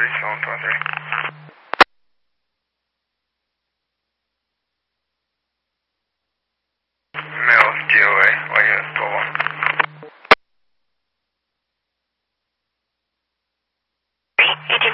3723.没有结尾，完全错误。 18